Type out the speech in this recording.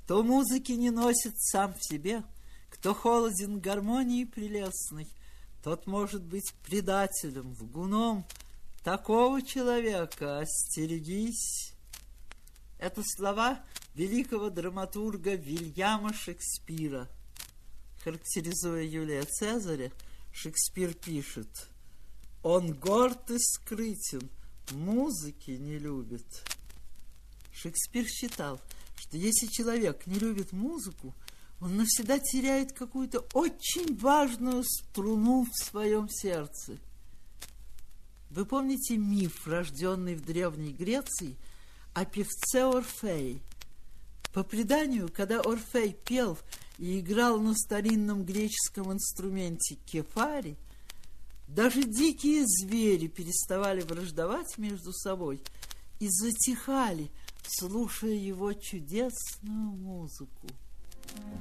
Кто музыки не носит сам в себе, кто холоден гармонии прелестной, тот может быть предателем, лгуном. Такого человека остерегись. Это слова великого драматурга Вильяма Шекспира. Характеризуя Юлия Цезаря, Шекспир пишет: «Он горд и скрытен, музыки не любит». Шекспир считал, что если человек не любит музыку, он навсегда теряет какую-то очень важную струну в своем сердце. Вы помните миф, рожденный в Древней Греции, о певце Орфее? По преданию, когда Орфей пел и играл на старинном греческом инструменте кефаре, даже дикие звери переставали враждовать между собой и затихали, слушая его чудесную музыку.